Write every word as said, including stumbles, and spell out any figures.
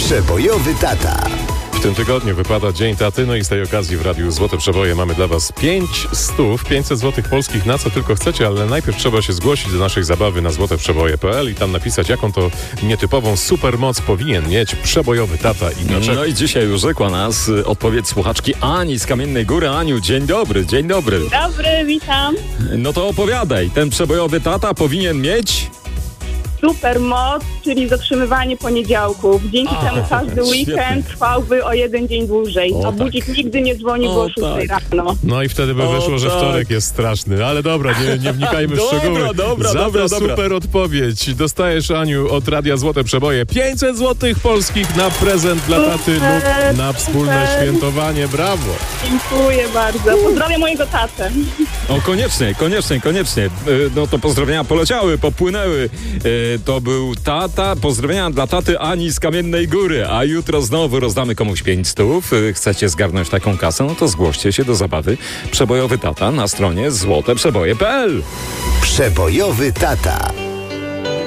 Przebojowy tata. W tym tygodniu wypada Dzień Taty, no i z tej okazji w Radiu Złote Przeboje mamy dla Was pięć stów, pięćset złotych polskich na co tylko chcecie, ale najpierw trzeba się zgłosić do naszej zabawy na złoteprzeboje kropka p l i tam napisać, jaką to nietypową supermoc powinien mieć przebojowy tata i dlaczego. No i dzisiaj urzekła nas y, odpowiedź słuchaczki Ani z Kamiennej Góry. Aniu, dzień dobry, dzień dobry. Dobry, witam. No to opowiadaj, ten przebojowy tata powinien mieć... Super moc, czyli zatrzymywanie poniedziałków. Dzięki A, temu każdy świetnie. weekend trwałby o jeden dzień dłużej, O, a tak. budzik nigdy nie dzwoni O, o szóstej tak. rano. No i wtedy by O, wyszło, że tak. wtorek jest straszny. Ale dobra, nie, nie wnikajmy w Dobra, szczegóły. dobra, Za dobra, tę dobra. super odpowiedź dostajesz, Aniu, od Radia Złote Przeboje pięćset złotych polskich na prezent dla taty Super, lub na wspólne super. świętowanie. Brawo! Dziękuję bardzo. Pozdrawiam mojego tatę. O, koniecznie, koniecznie, koniecznie. Y, No to pozdrowienia poleciały, popłynęły. Y, To był tata, pozdrowienia dla taty Ani z Kamiennej Góry. A jutro znowu rozdamy komuś pięć stów. Y, Chcecie zgarnąć taką kasę? No to zgłoście się do zabawy Przebojowy Tata na stronie złote przeboje kropka p l. Przebojowy tata.